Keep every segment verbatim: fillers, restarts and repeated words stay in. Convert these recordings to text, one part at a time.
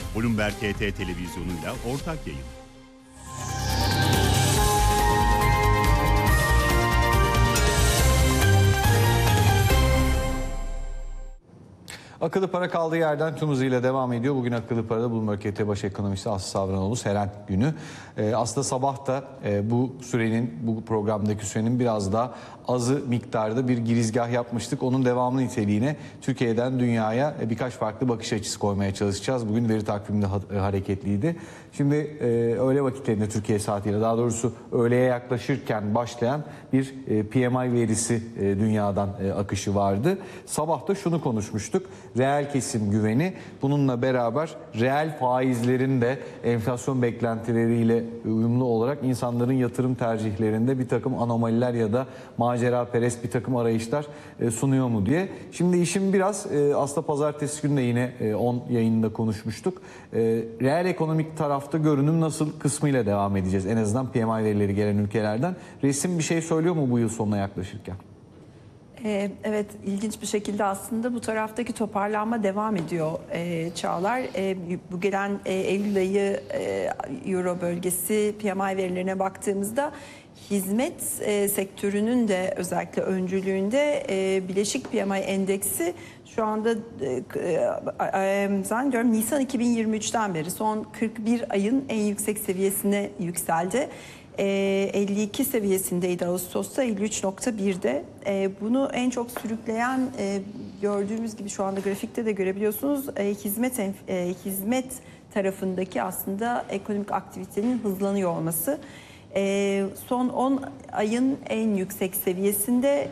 Bloomberg H T televizyonuyla ortak yayın. Akıllı para kaldığı yerden tüm hızıyla devam ediyor. Bugün Akıllı Para'da Bloomberg H T baş ekonomisti Aslı Savranoğlu Seren günü. Ee, aslında sabah da e, bu sürenin, bu programdaki sürenin biraz daha azı miktarda bir girizgah yapmıştık. Onun devamı niteliğine Türkiye'den dünyaya e, birkaç farklı bakış açısı koymaya çalışacağız. Bugün veri takviminde ha e, hareketliydi. Şimdi e, öğle vakitlerinde Türkiye saatiyle, daha doğrusu öğleye yaklaşırken başlayan bir e, P M I verisi e, dünyadan e, akışı vardı. Sabah da şunu konuşmuştuk. Reel kesim güveni, bununla beraber reel faizlerin de enflasyon beklentileriyle uyumlu olarak insanların yatırım tercihlerinde bir takım anomaliler ya da maceraperest bir takım arayışlar sunuyor mu diye. Şimdi işin biraz aslında pazartesi günü de yine on yayında konuşmuştuk. Reel ekonomik tarafta görünüm nasıl kısmıyla devam edeceğiz. En azından P M I verileri gelen ülkelerden. Resim bir şey söylüyor mu bu yıl sonuna yaklaşırken? Evet, ilginç bir şekilde aslında bu taraftaki toparlanma devam ediyor Çağlar. Bu gelen Eylül ayı Euro bölgesi P M I verilerine baktığımızda hizmet sektörünün de özellikle öncülüğünde bileşik P M I endeksi şu anda zannediyorum Nisan iki bin yirmi üç'ten beri son kırk bir ayın en yüksek seviyesine yükseldi. elli iki seviyesindeydi Ağustos'ta, elli üç nokta bir'de. Bunu en çok sürükleyen, gördüğümüz gibi şu anda grafikte de görebiliyorsunuz, hizmet hizmet tarafındaki aslında ekonomik aktivitenin hızlanıyor olması. Son on ayın en yüksek seviyesinde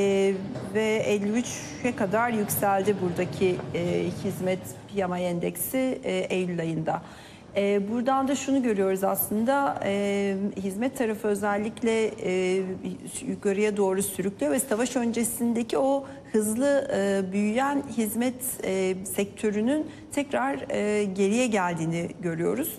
ve elli üç'e kadar yükseldi buradaki hizmet P M I endeksi Eylül ayında. E, buradan da şunu görüyoruz aslında, e, hizmet tarafı özellikle e, yukarıya doğru sürüklüyor ve savaş öncesindeki o hızlı e, büyüyen hizmet e, sektörünün tekrar e, geriye geldiğini görüyoruz.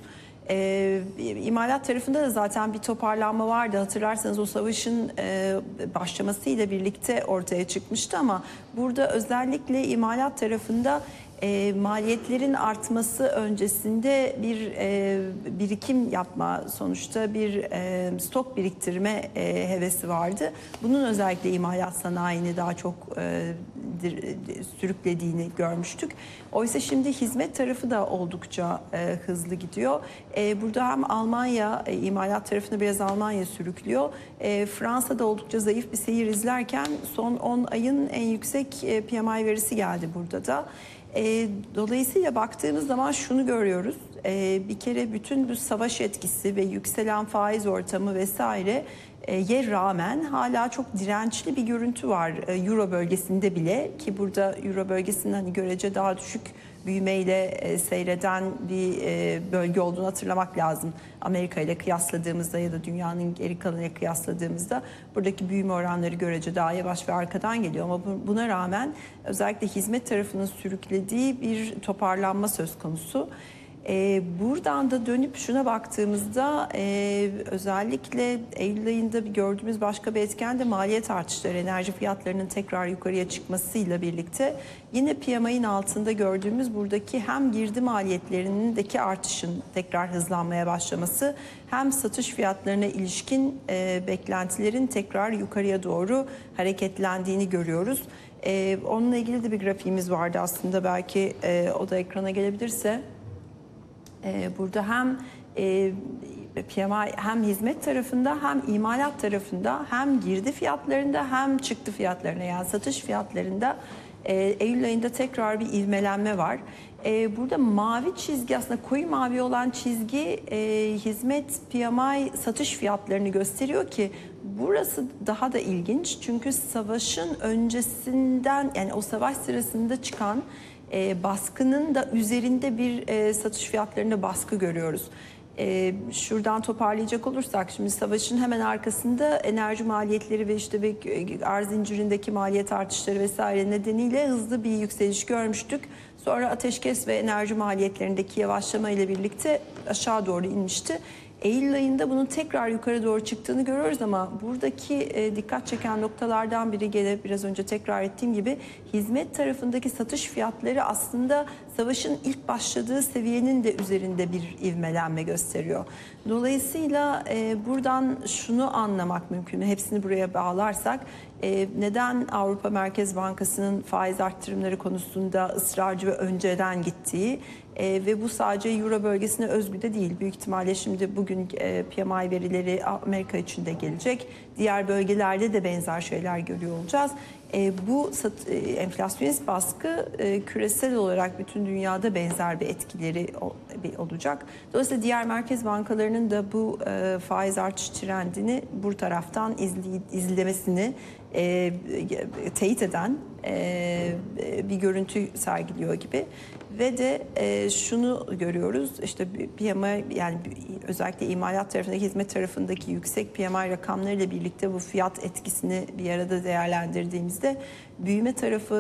E, imalat tarafında da zaten bir toparlanma vardı. Hatırlarsanız o savaşın e, başlamasıyla birlikte ortaya çıkmıştı ama burada özellikle imalat tarafında E, maliyetlerin artması öncesinde bir e, birikim yapma, sonuçta bir e, stok biriktirme e, hevesi vardı. Bunun özellikle imalat sanayini daha çok e, dir, sürüklediğini görmüştük. Oysa şimdi hizmet tarafı da oldukça e, hızlı gidiyor. E, burada hem Almanya, e, imalat tarafını biraz Almanya sürüklüyor. E, Fransa'da oldukça zayıf bir seyir izlerken son on ayın en yüksek e, P M I verisi geldi burada da. E, dolayısıyla baktığımız zaman şunu görüyoruz. E, bir kere bütün bu savaş etkisi ve yükselen faiz ortamı vesaire e, ye rağmen hala çok dirençli bir görüntü var e, Euro bölgesinde bile, ki burada Euro bölgesinin hani görece daha düşük büyümeyle e, seyreden bir e, bölge olduğunu hatırlamak lazım. Amerika ile kıyasladığımızda ya da dünyanın geri kalanıyla kıyasladığımızda buradaki büyüme oranları görece daha yavaş ve arkadan geliyor. Ama buna rağmen özellikle hizmet tarafının sürüklediği bir toparlanma söz konusu. Ee, buradan da dönüp şuna baktığımızda e, özellikle Eylül ayında gördüğümüz başka bir etken de maliyet artışları, enerji fiyatlarının tekrar yukarıya çıkmasıyla birlikte yine P M I'nin altında gördüğümüz buradaki hem girdi maliyetlerindeki artışın tekrar hızlanmaya başlaması, hem satış fiyatlarına ilişkin e, beklentilerin tekrar yukarıya doğru hareketlendiğini görüyoruz. E, onunla ilgili de bir grafiğimiz vardı aslında, belki e, o da ekrana gelebilirse. Burada hem P M I hem hizmet tarafında hem imalat tarafında hem girdi fiyatlarında hem çıktı fiyatlarına, yani satış fiyatlarında Eylül ayında tekrar bir ivmelenme var. Burada mavi çizgi, aslında koyu mavi olan çizgi hizmet P M I satış fiyatlarını gösteriyor ki burası daha da ilginç. Çünkü savaşın öncesinden, yani o savaş sırasında çıkan E, baskının da üzerinde bir e, satış fiyatlarında baskı görüyoruz. E, şuradan toparlayacak olursak, şimdi savaşın hemen arkasında enerji maliyetleri ve işte bir arz zincirindeki maliyet artışları vesaire nedeniyle hızlı bir yükseliş görmüştük. Sonra ateşkes ve enerji maliyetlerindeki yavaşlama ile birlikte aşağı doğru inmişti. Eylül ayında bunun tekrar yukarı doğru çıktığını görüyoruz ama buradaki e, dikkat çeken noktalardan biri, gene biraz önce tekrar ettiğim gibi, hizmet tarafındaki satış fiyatları aslında savaşın ilk başladığı seviyenin de üzerinde bir ivmelenme gösteriyor. Dolayısıyla e, buradan şunu anlamak mümkün. Hepsini buraya bağlarsak e, neden Avrupa Merkez Bankası'nın faiz arttırımları konusunda ısrarcı ve önceden gittiği e, ve bu sadece Euro bölgesine özgü de değil. Büyük ihtimalle şimdi bugün e, P M I verileri Amerika için de gelecek. Diğer bölgelerde de benzer şeyler görüyor olacağız. E, bu sat, e, enflasyonist baskı e, küresel olarak bütün dünyada benzer bir etkileri o, bir olacak. Dolayısıyla diğer merkez bankalarının da bu e, faiz artış trendini bu taraftan izli, izlemesini e, teyit eden e, bir görüntü sergiliyor gibi. Ve de e, şunu görüyoruz, işte P M I, yani özellikle imalat tarafındaki, hizmet tarafındaki yüksek P M I rakamlarıyla birlikte bu fiyat etkisini bir arada değerlendirdiğimizde büyüme tarafı